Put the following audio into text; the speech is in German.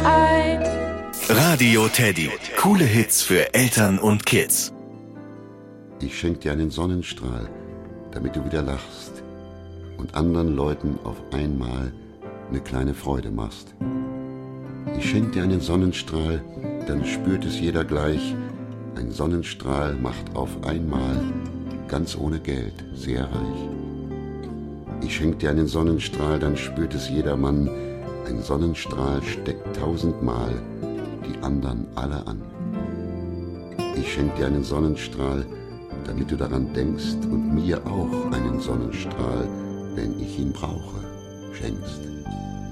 ein. Radio Teddy. Coole Hits für Eltern und Kids. Ich schenk dir einen Sonnenstrahl, damit du wieder lachst und anderen Leuten auf einmal eine kleine Freude machst. Ich schenk dir einen Sonnenstrahl, dann spürt es jeder gleich. Ein Sonnenstrahl macht auf einmal, ganz ohne Geld, sehr reich. Ich schenk dir einen Sonnenstrahl, dann spürt es jeder Mann. Ein Sonnenstrahl steckt 1000-mal die anderen alle an. Ich schenk dir einen Sonnenstrahl, damit du daran denkst und mir auch einen Sonnenstrahl, wenn ich ihn brauche, schenkst.